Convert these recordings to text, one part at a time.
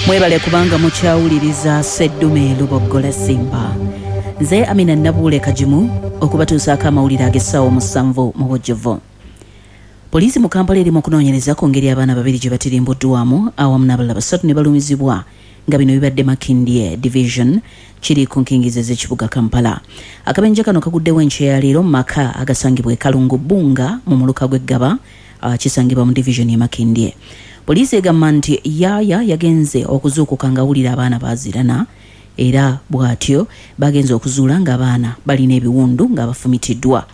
Mwebale kubanga mukyawuliriza Sseddume Luboggola Simba. Nze Amina Nabuule Kajimu okubatuusaako amawulire ag'essaawa 7 mu bujjuvu. Poliisi mu Kampala eri mu kunoonyereza ku ngeri abaana babiri gye batirimbuddwamu awamu n'abalala 3 ne balumizibwa nga bino bibadde Makindye Division kiri ku nkingizi z'ekibuga Kampala. Akabenje kano kaguddewo enkya ya leero mu maka agasangibwa e Kalungu Bunga mu muluka gw'Eggaba kisangibwa mu Division ya Makindye. Poliisi egamba nti yaaya yagenze okuzuukuka ng'awulira abaana baazirana era bw'atyo bagenze okuzuula ng'abaana balina ebiwundu nga bafumitiddwa.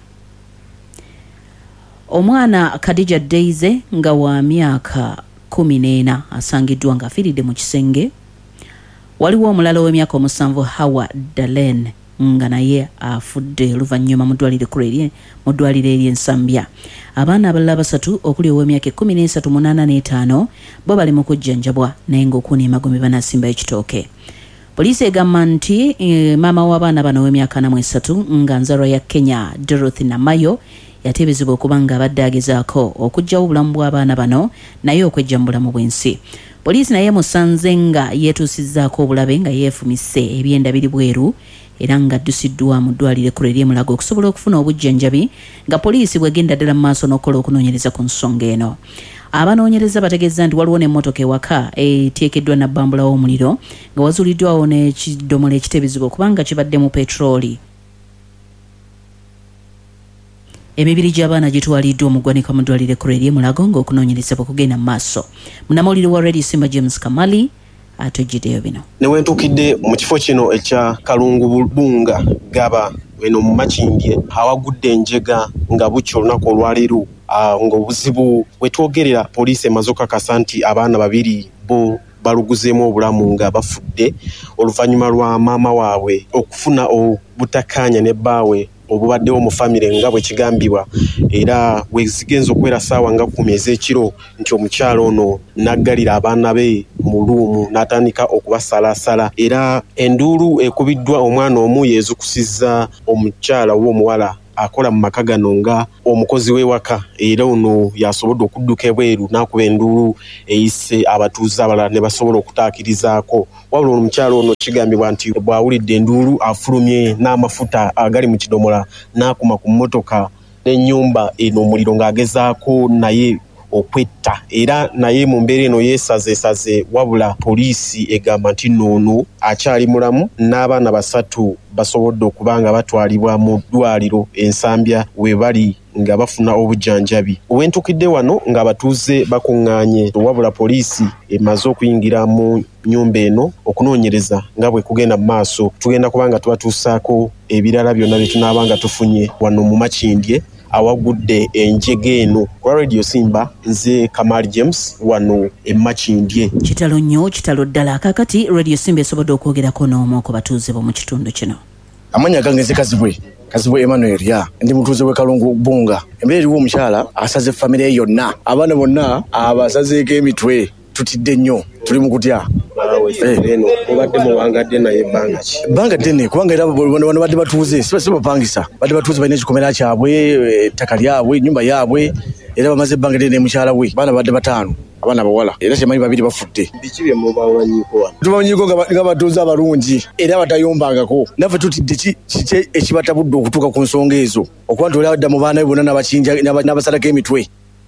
Omwana Khadija Daisy nga wa myaka 14 asangiddwa ng'afiiridde mu kisenge. Waliwo omulala w'emyaka 7 Hawa Dalen nga naye afudde oluvannyuma mu ddwaliro ery'ensambya. Abaana abalala 3 okuli ow'emyaka 13 mu 85 bo bali mu kujjanjabwa naye ng'okuni emagombe banasimba ekitooke. Poliisi egamba nti maama w'abaana bano ow'emyaka 43 nga nzalwa ya Kenya Dorothy Namayo yateebezebwa okuba nga abadde agezaako okuggyawo obulamu bw'abaana bano naye okwejja mu bulamu bw'ensi. Poliisi naye musanze nga yeetuusizzaako obulabe nga yeefumise ebyenda biri bweru era nga addusiddwa mu ddwaliro ekkulu ery'e-Mulago okusobola okufuna obujjanjabi nga poliisi bw'egenda ddala mu maaso n'okukola okunoonyereza ku nsonga eno. Abanoonyereza bategeeza nti waliwo n'emmotoka ewaka eteekeddwa nabbambula w'omuliro nga wazuuliddwawo n'ekidomola ekiteebezebwa okubanga kibadde mu petroli. Emibiri gy'abaana gitwaliddwa omuggwanika mu ddwaliro ekkulu ery'e-Mulago ng'okunoonyereza bwe kugenda mu maaso. Munnamawulire wa Radio Simba James Kamali atujjiddeyo bino. Newentukidde mu kifo kino ekya Kalungu Bunga Gaba eno mu Makindye awagudde enjega nga bukya olunaku olwaleero ng'obuzibu bwetwogerera poliisi emaze okukakasa nti abaana babiri bo baluguzeemu obulamu nga bafudde oluvannyuma lwa maama waabwe okufuna obutakkaanya ne bbaawe obubaddewo mu famire nga bwe kigambibwa era wezigenza okwera ssaawa nga 10 ez'ekiro nti omukyalo ono n'aggalira abaana be mu luumu n'atandika okubasalaasala era enduulu ekubiddwa omwana omu yeezukusizza omukyala w'omuwala akola mu maka gano nga omukozi w'ewaka era ono yasobodde okudduka ebweru n'akuba enduulu eyise abatuuze abalala ne basobola okutaakirizaako. Wabula omukyalo ono kigambibwa nti bw'awulidde enduulu afulumye n'amafuta agali mu kidomola n'akuma ku mmotoka n'ennyumba eno omuliro ng'agezaako naye okwetta era naye mu mbeera eno yeesazeesaze wabula poliisi egamba nti noono akyali mulamu n'abaana 3 basobodde okuba nga batwalibwa mu ddwaliro ensambya we bali nga bafuna obujjanjabi. Wentukidde wano ng'abatuuze bakuŋŋaanye wabula poliisi emaze okuyingira mu nnyumba eno okunoonyereza nga bwe kugenda mu maaso. Tugenda kuba nga tubatuusaako ebirala byonna bye tunaaba nga tufunye wano mu Makindye awagudde enjega eno. Kwa Radio Simba nze Kamali James wano e Makindye. Kitalo nnyo kitalo ddala kakati Radio Simba esobodde okwogerako n'omu ku batuuze b'omu kitundu kino. Amanya gange nze Kazibwe Emmanuel ya ndi mutuuze w'e Kalungu Bunga. Embeera eriwo omukyala asaze famire yonna abaana bonna abasazeeko emitwe tutidde nnyo tuli mu kutya. Eno obadde muwangadde naye ebbanga ddene kubanga era bano badde batuuze si bapangisa badde batuuze balina ekikomera kyabwe ettaka lyabwe ennyumba yaabwe era bamaze ebbanga ddene mukyala we baana badde 5 abaana bawala era kyemanyi 2 bafudde. Biki bye mubawanyiko wano? Tubawanyiko nga batuuze abalungi era batayombangako naffe tutidde kiki ekibatabudde okutuuka ku nsonga ezo okuba nti oli adda mu baana be bonna n'abakinja n'abasalako emitwe.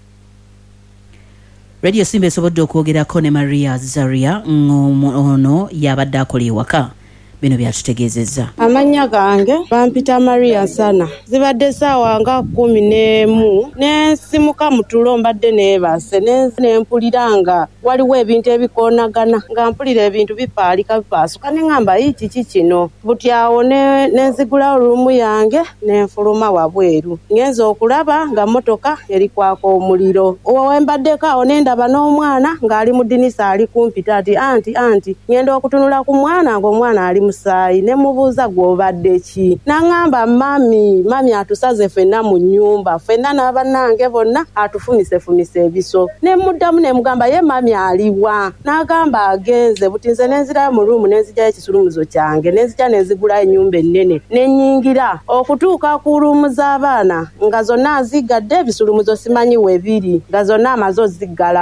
Radio Simba esobodde okwogerako ne Maria Zaria ono yabadde akola ewaka bino byatutegeezezza. Amannya gange bampita Maria Sana. Zibadde ssaawa nga 11 nensimuka mu tulo mbadde neebase nempulira nga waliwo ebintu ebikoonagana nga mpulira ebintu bipaasuka ne ngamba kiki kino butyawo nenzigula olumu yange nenfuluma wabweru ngenza okulaba nga motoka eri kwaka omuliro. Wembaddeko awo nendaba n'omwana ng'ali mu ddinisa ali kumpita ati anti ngenda okutunula ku mwana ng'omwana ali musaayi ne mubuuza gw'obadde ki n'angamba mami atusaze ffenna mu nnyumba ffenna n'abannange bonna atufumise ebiso ne muddamu ne mugamba ye mami aliwa n'agamba agenze buti nze nenzirayo mu ruumu nenzijjayo ekisulumuzo kyange nenzijja nenzigula ennyumba ennene nennyingira okutuuka ku ruumu z'abaana nga zonna nzigadde ebisulumuzo simanyi webiri nga zonna amaze oziggalawo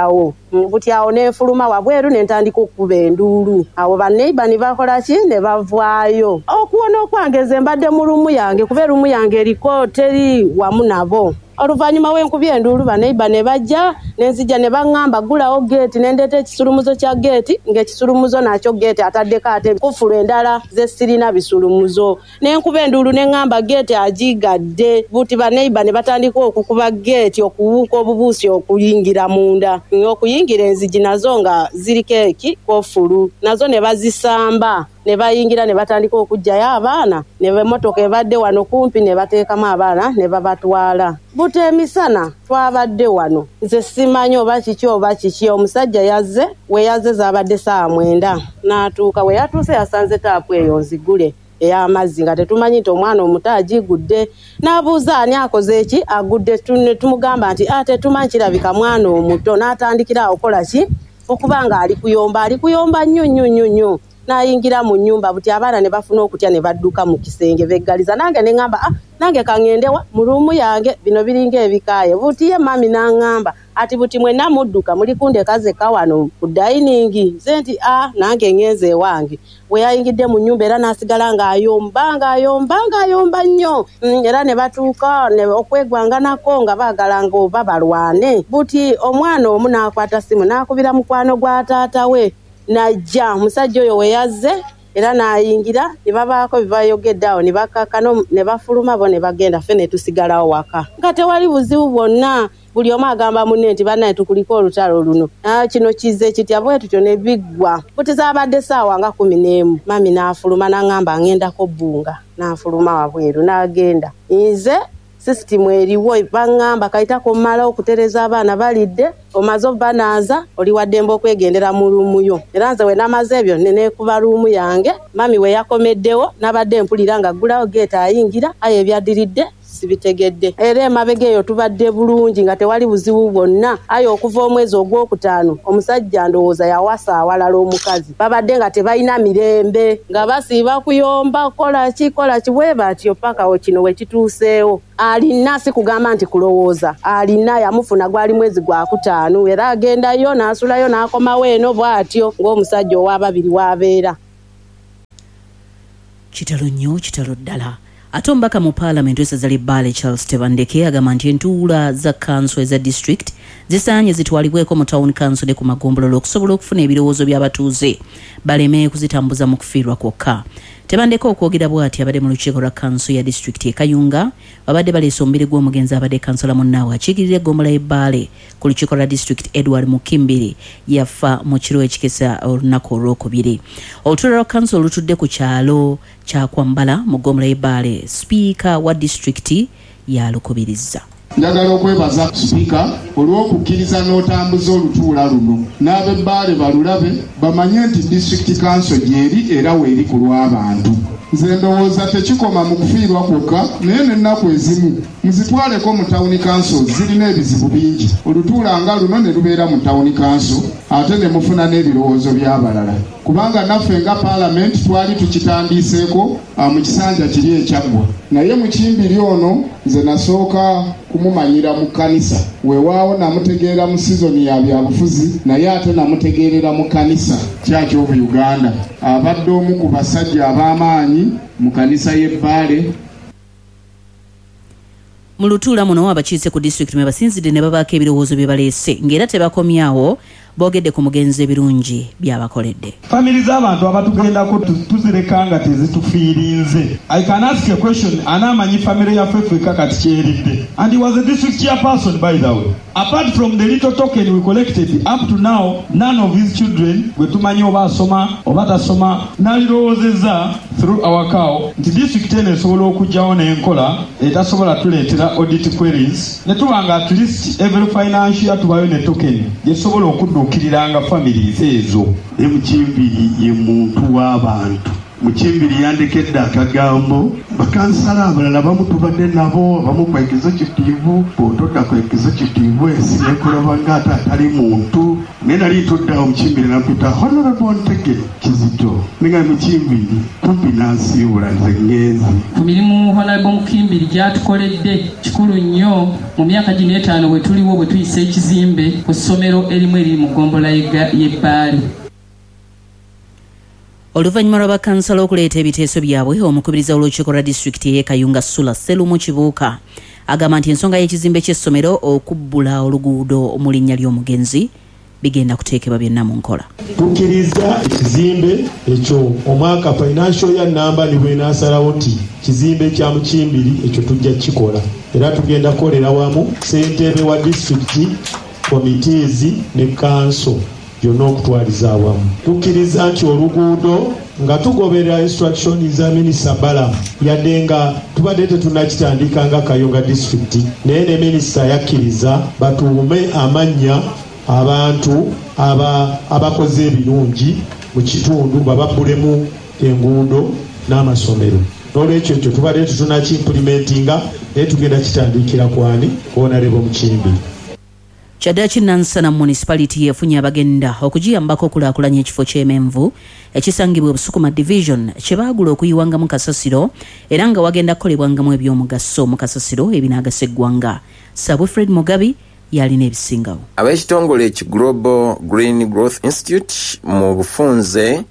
buti awo nefuluma wabweru nentandika okukuba enduulu awo baneiba ne bakola ki ne bavaayo okuwona okwangeze mbadde mu lumu yange kuba erumu yange eriko teri wamu nabo oluvannyuma w'enkubya enduulu baneiba ne bajja nenzija ne baŋŋamba gulawo geeti nendeeta ekisulumuzo kya geeti ng'ekisulumuzo nakyo geeti ataddeko ate kufulu endala ze sirina bisulumuzo nenkuba enduulu neŋŋamba geeti agigadde buti baneiba ne batandika okukuba geeti okuwuuka obubuusi okuyingira munda okuyingira enzigi nazo nga ziriko eki kofulu nazo ne bazisamba ne bayingira ne batandika okujjayo abaana ne b'emmotoka ebadde wano kumpi ne bateekamu abaana ne babatwala buti emisana twabadde wano nze simanyi oba kiki omusajja yazze we yazze zaabadde saa 9 n'atuuka we yatuuse yasanze taapu eyo nzigule ey'amazzi nga tetumanyi nti omwana omuto agigudde n'abuuza ani akoze eki agudde tumugamba nti tetumanyi kirabika mwana omuto n'atandikira okola ki okuba nga ali kuyomba nnyo n'ayingira mu nnyumba buti abaana ne bafuna okutya ne badduka mu kisenge beggaliza nange ne ŋŋamba nange kaŋŋendewa mu luumu yange bino biringa ebikaaye buti ye mami n'aŋŋamba ati buti mwenna mudduka muli kundekaze kawano ku dayiningi nze nti nange ŋŋenze ewange we yayingidde mu nnyumba era n'asigala ng'ayomba nnyo era ne batuuka okwegwanganako nga baagala nga oba balwane buti omwana omu n'akwata simu n'akubira mukwano gwa taata we najja omusajja oyo we yazze era n'ayingira ne babaako bye bayogedde awo ne bakakano ne bafuluma bo ne bagenda ffe ne tusigalawo waka nga tewali buzibu bwonna buli omu agamba munne nti bannaye tukuliko olutalo luno kino kizze kitya bwe tutyo ne biggwa buti zaabadde ssaawa nga 11 mami n'afuluma n'aŋŋamba aŋŋendako bbunga n'afuluma wabweru n'agenda nze sisitimu eriwo baŋŋamba kayitako mmala okutereza abaana balidde omaze obanaaza oli waddembe okwegendera mu luumu yo era nze we namaze ebyo neneekuba luumu yange mami we yakomeddewo nabadde mpulira nga gulawo geeta ayingira aye ebyaddiridde sibitegedde era emabega eyo tubadde bulungi nga tewali buzibu bwonna aye okuva omwezi ogwokutaano omusajja ndowooza yawasa awalala omukazi babadde nga tebalina mirembe nga basiiba kuyomba kola ki bwe batyo paka kino we kituuseewo alina si kugamba nti kulowooza alina yamufuna gwali mwezi gwa kutaano era agendayo n'asulayo n'akomawo eno bw'atyo ng'omusajja ow'ababiri w'abeera kitalo nnyo kitalo ddala ate omubaka mu paalamenti w'essaza ly'Ebbaale Charles Tebandeke agamba nti entuula za kanso eza district zisaanye zitwalibweko mu town council ne ku magombolola okusobola okufuna ebirowoozo by'abatuuze baleme kuzitambuza mu kufiirwa kwokka. Tebandeke okwogera bw'ati abadde mu lukiiko lwa kanso ya district e Kayunga babadde baleese omubiri gw'omugenzi abadde kansola munnaawe akiikirira eggomola y'Ebbaale ku lukiiko lwa district Edward Mukimbiri yafa mu kiro ekikesa olunaku olwokubiri. Olutuula lwa kanso olutudde ku kyalo kya Kwambala mu ggomola y'Ebbaale sipiika wa district yalukubiriza. Njagala okwebaza sipiika olw'okukkiriza n'otambuza olutuula luno n'ab'Ebbaale balulabe bamanye nti district council gyeri era weeri ku lw'abantu. Nze ndowooza tekikoma mu kufiirwa kwokka naye n'ennaku ezimu muzitwaleko mu town council zirina ebizibu bingi olutuula nga luno ne lubeera mu town council ate ne mufuna n'ebirowoozo by'abalala kubanga naffe nga paalamenti twali tukitandiiseeko mu kisanja kiri ekyaggwa naye mu Kimbiri ono nze nasooka kumumanyira mu kkanisa weewaawo namutegeera mu sizoni ya byabufuzi naye ate namutegeerera mu kkanisa Church of Uganda abadde omu ku basajja ab'amaanyi mu kkanisa y'Ebbaale. Mu lutuula muno abakiise ku district mwe basinzidde ne babaako ebirowoozo bye baleese ng'era tebakomyawo boogedde ku mugenzi ebirungi by'abakoledde. Family z'abantu abatugendako tuzireka nga tezitufiirinze. I can ask a question anaamanyi family yaffe ffeka kati kyeridde. And he was a district chairperson by the way. Apart from the little token we collected up to now none of his children bwe tumanyi oba asoma oba tasoma n'alirowoozezza through our cow nti district eno esobola okugyawo n'enkola etasobola tuleetera audit queries ne tubanga at least every financial year tubayo ne token yesobola okudduukiriranga families ezo. Mukimbiri ye muntu w'abantu. Mukimbiri yandekedde akagambo bakansala abalala bamu tubadde nabo abamu kwa executive bw'otodda ku executive esinekulaba ng'ate atali muntu naye nali toddawo mukimbiri nampita honorable Ntege Kizito ninga mukimbiri kumpi nansiibula nze ngenzi ku mirimu honorable Mukimbiri gyatukoledde kikulu nnyo mu myaka gino 5 bwe tuliwo bwe tuyisa ekizimbe ku ssomero erimu eriri mu ggombolola y'ebbaali. Oluvannyuma lwa bakansala okuleeta ebiteeso byabwe, omukubiriza w'olukiiko lwa disitulikiti y'e Kayunga Sula Sserumu Kibuuka agamba nti ensonga y'ekizimbe ky'essomero okubbula oluguudo mu linnya ly'omugenzi bigenda kuteekebwa byonna mu nkola. Tukkiriza ekizimbe ekyo omwaka financial ya namba ni bwe naasalawo nti kizimbe kya Mukimbiri ekyo tujja kikola era tugenda kukolera wamu ssentebe wa disitulikiti, committees ne council byonna okutwaliza awamu. Tukkiriza nti oluguudo nga tugoberera instruction za Minisita Balamu yadde nga tubadde tetunnakitandika nga Kayunga district naye ne Minisita yakkiriza batuume amannya abantu abakoze ebirungi mu kitundu bababbulemu enguudo n'amasomero. N'olwekyo ekyo tubadde tetunnakimplementinga naye tugenda kitandikira kwani Honorable Mukimbiri. Kyaddaaki Nansana Municipality yefunye abagenda okugiyambako okulaakulanya ekifo ky'Emenvu ekisangibwa Busukuma Division kye baagula okuyiwangamu kasasiro era nga wagenda kukolebwangamu eby'omugaso mu kasasiro ebinaagasa eggwanga. Sabwe Fred Mugabi yalina ebisingawo. Ab'ekitongole ki Global Green Growth Institute mu bufunze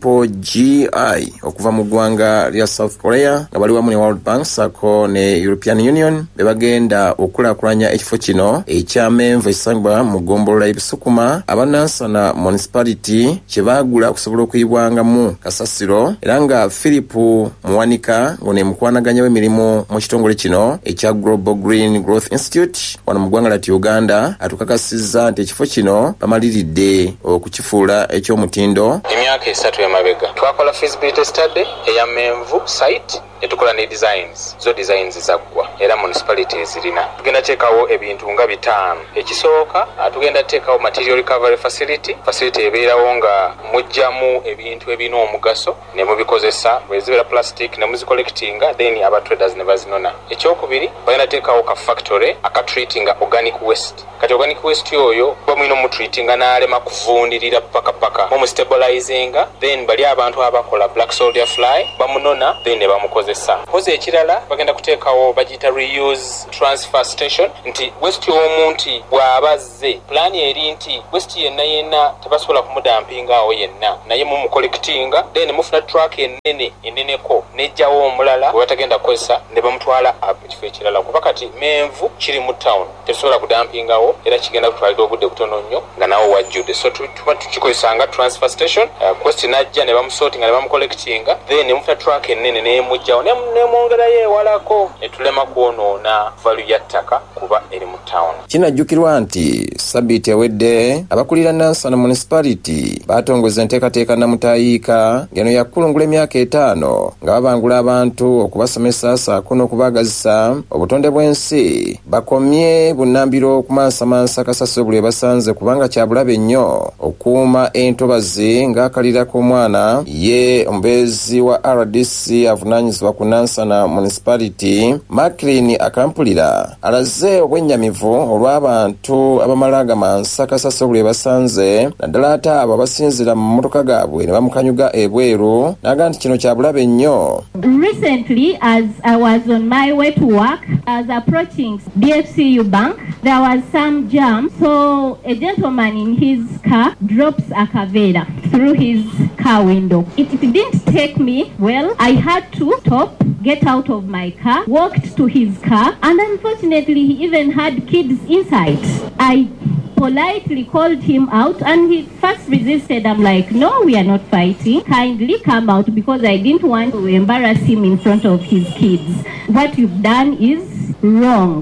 GI okuva mu ggwanga lya South Korea nga bali wamu ne World Bank sako ne European Union bebagenda okulaakulanya ekifo kino eky'Amenvu ekisangibwa mu ggombolola y'Ebusukuma abanansana Municipality kye baagula okusobola okuyibwangamu kasasiro era nga Philip Muwanika ng'one mukwanaganya w'emirimu mu kitongole kino ekya Global Green Growth Institute wano mu ggwanga lya Uganda atukakasizza nti ekifo kino bamaliridde okukifuula eky'omutindo. Emyaka 3 y'amabega twakola feasibility study eya Menvu site netukola ne designs zo designs zaggwa era municipality zirina tugenda teekawo ebintu nga 5. Ekisooka tugenda teekawo material recovery facility ebeerawo nga mujjamu ebintu ebina omugaso ne mubikozesa bwezibera plastic ne muzicollectinga then aba traders ne bazinona. Ekyokubiri bagenda teekawo ka factory akatreatinga organic waste. Kati organic waste yoyo bamwino mutreatinga n'alema kuvundirira paka mumustabilizinga then bali abantu abakola black soldier fly bamunona then ne bamukozesa. Hoze ekirala bagenda kuteekawo bagita reuse transfer station nti waste y'omuntu bw'abazze plan eri nti waste yenna tebasobola kumudampinga awo yenna naye mumucollectinga then mufuna truck enneneko nejjawo omulala bwe batagenda kukozesa ne bamutwala ekifo ekirala kuba kati Menvu kiri mu town tesobola kudampingawo era kigenda kutwalira obudde butono nnyo nga nawo wajjudde so tuba tukikozesanga transfer station question najja ne bamusortinga ne bamucollectinga then mufuna truck ennene nemujjawo nemwongerayo ewalako netulema kwonoona value ya ttaka kuba eri mu town. Kinajjukirwa nti Sabbiiti ewedde abakulira Nansana Municipality batongoza enteekateeka namutayiika ngeno yakulungula emyaka 5 nga babangula abantu okubasomesa saako n'okubaagazisa obutonde bw'ensi bakomye bunnambiro okumansamansa kasasiro buli basanze kubanga kyabulabe nnyo okuuma entobazi ng'akalira k'omwana ye omubeezi wa RDC avunaanyizibwa ku Nansana Municipality Maclean Akampulira alaze obwennyamivu olw'abantu abamala agamansa kasasiro buli basanze naddala ate abo abasinzira mu mmotoka gaabwe ne bamukanyuga ebweru n'aga nti kino kyabulabe nnyo. Recently, as I was on my way to work, I was approaching DFCU Bank. There was some jam, so a gentleman in his car drops a kavera through his car window. It didn't take me well. I had to stop, get out of my car, walked to his car, and unfortunately he even had kids inside. I politely called him out and he first resisted. I'm like, no, we are not fighting. Kindly come out because I didn't want to embarrass him in front of his kids. What you've done is wrong.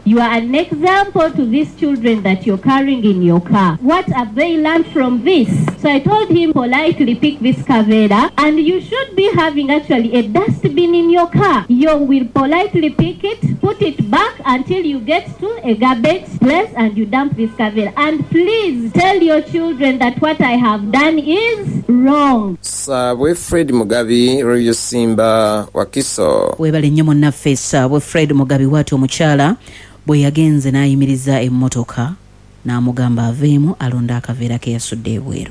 You are an example to these children that you're carrying in your car. What have they learned from this? So I told him politely pick this Kavera, and you should be having actually a dustbin in your car. You will politely pick it, put it back until you get to a garbage place and you dump this Kavera. And please tell your children that what I have done is wrong. Sabwe Fred Mugabi, Radio Simba, Wakiso. Webale nnyo munnaffe Sabwe Fred Mugabi wati omukyala bwe yagenze n'ayimiriza emmotoka n'amugamba aveemu alonda akaveera ke yasudde ebweru.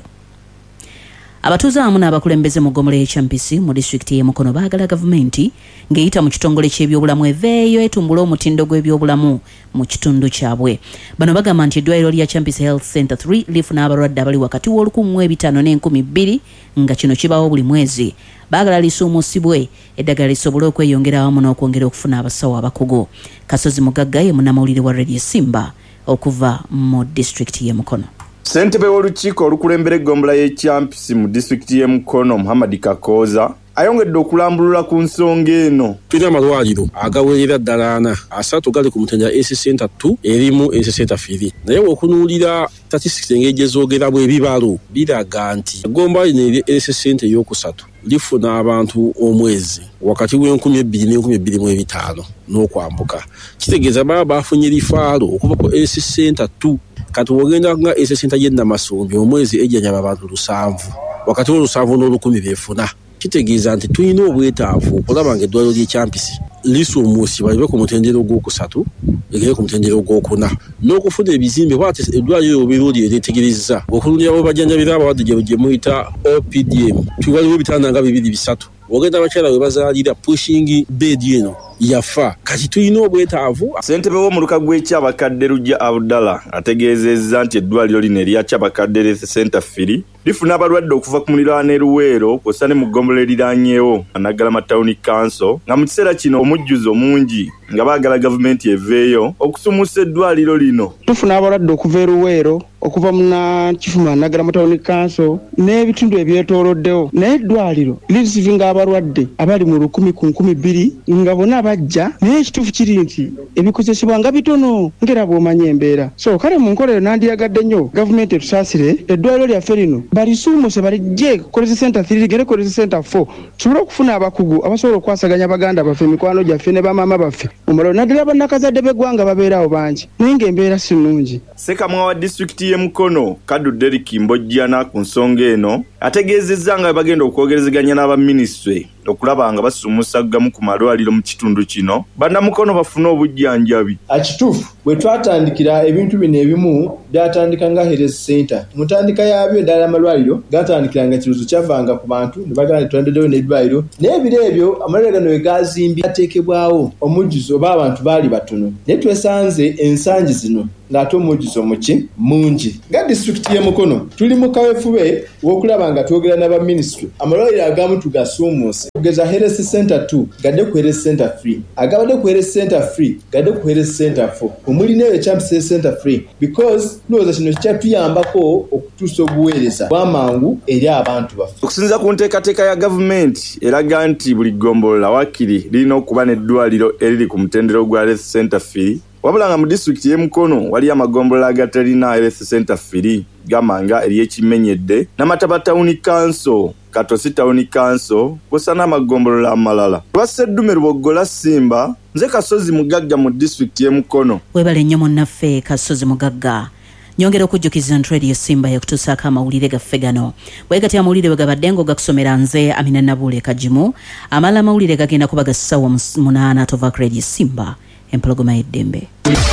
Abatuuze awamu n'abakulembeze mu ggomola y'Ekyampisi mu disitulikiti y'e Mukono baagala gavumenti ng'eyita mu kitongole ky'ebyobulamu eveeyo etumbula omutindo gw'ebyobulamu mu kitundu kyabwe. Bano bagamba nti eddwaliro lya Kyampisi Health Center 3 lifuna abalwadde abali wakati w'olukumi n'enkumi bbiri nga kino kibawo buli mwezi. Baagala lisuumusibwe eddagala lisobole okweyongera awamu n'okwongera okufuna abasawo abakugu. Kasozi Mugagga ye munnamawulire wa Radio Simba okuva mu disitulikiti y'e Mukono. Ssentebe w'olukiiko olukulembera eggombolola y'Ekyampisi mu disitulikiti y'e Mukono Muhammad Kakooza ayongedde okulambulula ku nsonga eno. Tulina amalwaliro agawerera ddala 4, 3 gali ku mutendera AC Center 2 erimu AC Center 3. Naye bw'okunuulira statistics engeri ezoogeramu ebibalo biraga nti eggombolola lino eri AC Center ey'okusatu lifuna abantu omwezi wakati w'20,000 ne 25,000 n'okwambuka. Kitegeeza baba bafunye lifaalo okuva ku AC Center 2 kati wogenda nga AC Center y'e Namasombi omwezi ejjanyaba abantu 7 wakati w'7 n'olukumi beefuna. Kitegeeza nti tulina obwetaavu okulaba ng'eddwaliro ly'Ekyampisi lisuumusibwa libe ku mutendera ogwokusatu ligere ku mutendera ogwokuna n'okufuna ebizimbe bw'ate eddwaliro obeera oli eryetegereza okulunira abo bajjanjabira abalwadde gye muyita OPDM tuwaliwo ebitanda nga 2-3 ogenda abakyala we bazaalira pushing bed eno yafa kati tulina obwetaavu. Ssentebe w'omuluka gw'ekyabakadde Rujja Abdallah ategeezezza nti eddwaliro lino erya Kyabakadde Health Center 3 lifuna abalwadde okuva ku muliraano e Luweero kw'ossa ne mu ggombolola eriraanyeewo Naggalama Town Council nga mu kiseera kino omujjuzo mungi nga baagala gavumenti eveeyo okusumuusa eddwaliro lino. Tufuna abalwadde okuva e Luweero okuva mu Kifuma Naggalama Town Council n'ebitundu ebyetooloddewo naye eddwaliro lirisivinga abalwadde abali mu 1,000 ku 2,000 nga bonna bajja naye ekituufu kiri nti ebikozesebwa nga bitono ngera bw'omanya embeera. So kale mu nkola eyo nandiyagadde nnyo gavumenti etusaasire eddwaliro lyaffe lino balisuumuse balijje College Center 3 ligere College Center 4 tusobole okufuna abakugu abasobola okwasaganya baganda baffe emikwano gyaffe ne bamaama baffe omulala naddala bannakazadde b'eggwanga babeerawo bangi naye ng'embeera si nnungi. Ssekamwa wa disitulikiti y'e Mukono Kaddu Derrick Mbojjana ku nsonga eno ategeezezza nga bagenda okwogerezeganya n'abaminisitule okulaba nga basumuusa gamu ku malwaliro mu kitundu kino bannamukono bafune obujjanjabi. Akituufu bwe twatandikira ebintu bino ebimu byatandika nga Health Center mutandika yabyo ddala amalwaliro gatandikira nga kiruzo kyavanga ku bantu ne bagenda twandeddeyo n'eddwaliro naye ebiro ebyo amalwaliro gano we gazimbi ateekebwawo omujjuzo oba abantu baali batono naye twesanze ensangi zino ng'ate omujjuzo muki mungi. Nga disitulikiti y'e Mukono tuli mu kaweefube w'okulaba nga twogera n'abaminisitule amalwaliro agamu tugasuumuuse kugeza Health Center 2 gadde ku Health Center 3 agabadde ku Health Center 3 gadde ku Health Center 4 omuli neyo Kyampisi Center 3 because lowooza kino kyatuyambako okutuusa obuweereza bw'amangu eri abantu baffe. Okusinziira ku nteekateeka ya gavumenti eraga nti buli ggombolola waakiri lirina okuba n'eddwaliro eriri ku mutendera ogwa Health Center 3 wabula nga mu disitulikiti y'e Mukono wali amagombolola agatalina Health Center 3 gamanga ery'Ekimenyedde Namataba Town Council Katosi Town Council kw'ossa n'amagombolola amalala. Lwasseddume Lubogola Simba nze Kasozi Mugagga mu disitulikiti y'e Mukono. Webale nnyo munnaffe Kasozi Mugagga. Nyongera okujjukiza nti Radio Simba yakutuusaako amawulire gaffe gano. Bwekati amawulire bwe gabadde ngo gakusomera nze Amina Nabule Kajimu. Amala amawulire gagenda kuba gassawa 8 tova ku Radio Simba. Empologoma y'eddembe.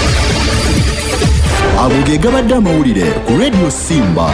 Ago ge gabadde amawulire ku Radio Simba.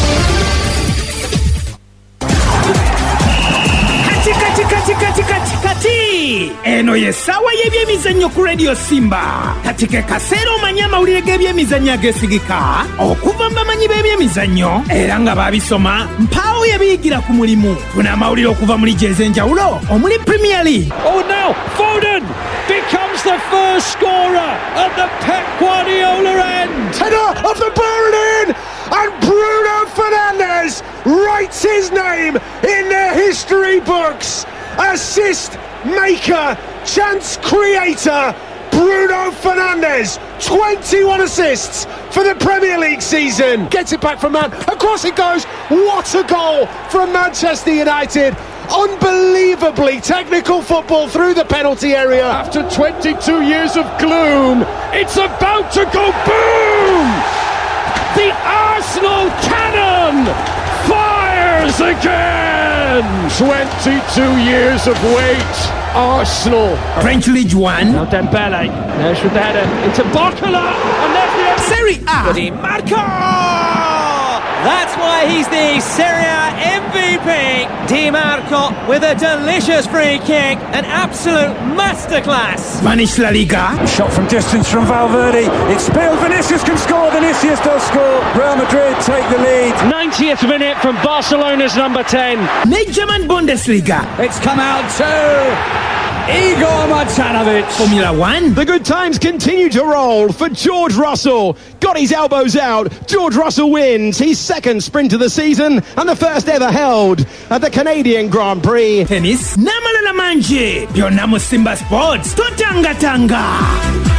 Kati eno yesawa y'ebyemizannyo ku Radio Simba. Kati ke kaseera omanya amawulire g'ebyemizannyo ageesigika okuva mu bamanyi b'ebyemizannyo era nga baabisoma mpaawo yabiyigira ku mulimu. Tuna amawulire okuva mu liigi ez'enjawulo omuli Premier League. Oh, now Foden becomes the first scorer at the Pep Guardiola end. Header off the bar and in, and Bruno Fernandes writes his name in the history books. Assist maker, chance creator, Bruno Fernandes, 21 assists for the Premier League season. Gets it back from Mount. Across it goes. What a goal from Manchester United. Unbelievably technical football through the penalty area. After 22 years of gloom, it's about to go boom! The Arsenal cannon fires again! 22 years of wait. Arsenal. French League One. Now Dembele. There's the header into Barcola. And there's the Serie A. Di Marco! That's why he's the Serie A MVP. Di Marco with a delicious free kick. An absolute masterclass. Spanish La Liga. Shot from distance from Valverde. It's spilled. Vinicius can score. Vinicius does score. Real Madrid take the lead. 90th minute from Barcelona's number 10. German Bundesliga. It's come out to Igor Marjanovic. Formula One. The good times continue to roll for George Russell. Got his elbows out. George Russell wins his second sprint of the season and the first ever held at the Canadian Grand Prix. Tennis. Namalala manje. Pionamo Simba Sports. Totanga Tanga.